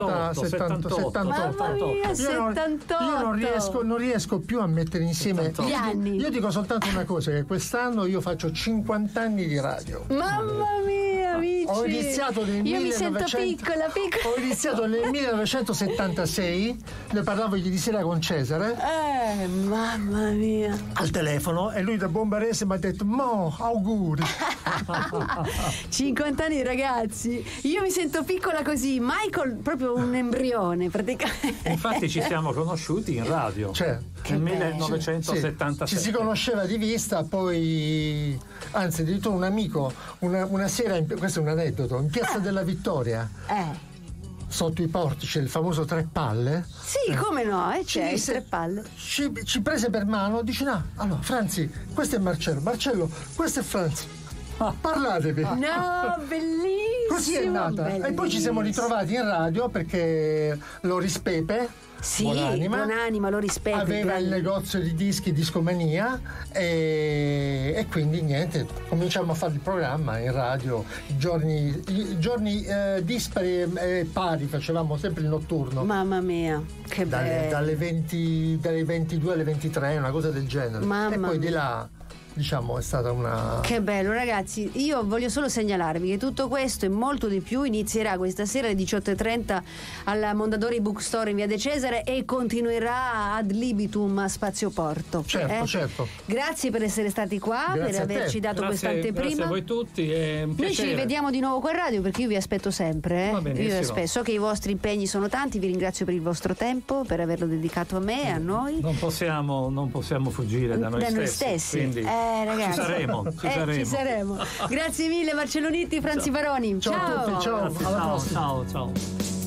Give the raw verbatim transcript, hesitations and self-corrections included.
settantotto, settantotto, Mamma mia, io non, settantotto. io non riesco, non riesco più a mettere insieme gli anni. Io dico soltanto una cosa, che quest'anno io faccio cinquanta anni di radio. Mamma mia, amici. Ho iniziato nel Io mi sento millenovecento piccola, piccola. Ho iniziato nel millenovecentosettantasei, ne parlavo ieri sera con Cesare. Eh, mamma mia. Al telefono, e lui da Bombarese mi ha detto: "Mo, auguri". cinquanta anni, ragazzi. Io mi sento piccola così. Michael proprio un embrione praticamente. Infatti ci siamo conosciuti in radio, cioè, nel millenovecentosettantasette. Sì, ci si conosceva di vista, poi anzi addirittura un amico una, una sera in, questo è un aneddoto, in Piazza della Vittoria, Eh. sotto i portici, il famoso Tre Palle. Sì, come no, eh, c'è Ci il disse- tre palle. Ci, ci prese per mano, dice: "No, allora Franzi, questo è Marcello, Marcello, questo è Franzi. Parlatevi". No, bellissimo. Così è nata. E poi ci siamo ritrovati in radio perché Loris Pepe, Sì, buonanima, buonanima, lo rispetto. aveva il negozio di dischi Discomania, e, e quindi niente, cominciamo a fare il programma in radio, i giorni, i giorni eh, dispari e pari, facevamo sempre il notturno. Mamma mia, che dalle, bello. dalle, venti, dalle ventidue alle ventitré, una cosa del genere. Mamma e poi di mia. là, diciamo, è stata una... Che bello, ragazzi. Io voglio solo segnalarvi che tutto questo e molto di più inizierà questa sera alle diciotto e trenta alla Mondadori Bookstore in via De Cesare e continuerà ad libitum a Spazio Porto. Certo, eh? certo. Grazie per essere stati qua, Grazie per a te. averci dato Grazie, questa anteprima. grazie a voi tutti, è un Noi ci piacere. rivediamo di nuovo qua in radio, perché io vi aspetto sempre. Eh? Va Io vi benissimo. aspetto. So che i vostri impegni sono tanti, vi ringrazio per il vostro tempo, per averlo dedicato a me e a noi. Non possiamo, non possiamo fuggire da noi da stessi. noi stessi. Quindi Eh, ragazzi. ci saremo, ci Eh, saremo. ci saremo. Grazie mille Marcello Nitti, Franzi Baroni. Ciao a tutti, ciao, alla Ciao, prossima. ciao, ciao.